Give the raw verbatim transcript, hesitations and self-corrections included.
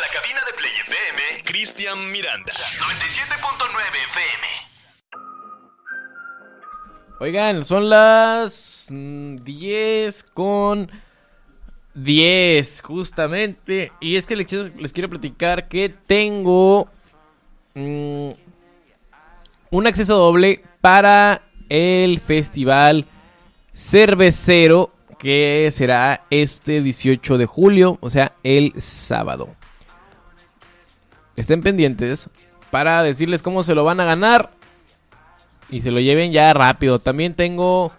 cabina de Play F M, Cristian Miranda. noventa y siete punto nueve F M. Oigan, son las mm, diez con diez, justamente. Y es que les quiero, les quiero platicar que tengo mmm, un acceso doble para el Festival Cervecero, que será este dieciocho de julio, o sea, el sábado. Estén pendientes para decirles cómo se lo van a ganar y se lo lleven ya rápido. También tengo